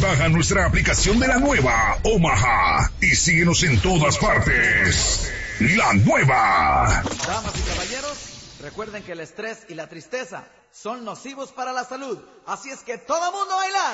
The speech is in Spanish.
Baja nuestra aplicación de la nueva Omaha y síguenos en todas partes. La nueva. Damas y caballeros, recuerden que el estrés y la tristeza son nocivos para la salud. Así es que todo mundo a bailar.